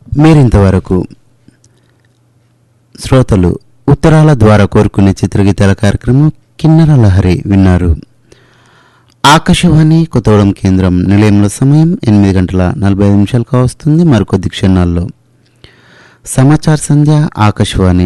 మీరింతవరకు శ్రోతలు ఉత్తరాల ద్వారా కోరుకునే చిత్రగీతాల కార్యక్రమం కిన్నెర లహరి విన్నారు. ఆకాశవాణి కొత్తగూడెం కేంద్రం నిలయంలో సమయం 8:45 కావస్తుంది. మరికొద్ది క్షణాల్లో సమాచార సంధ్య ఆకాశవాణి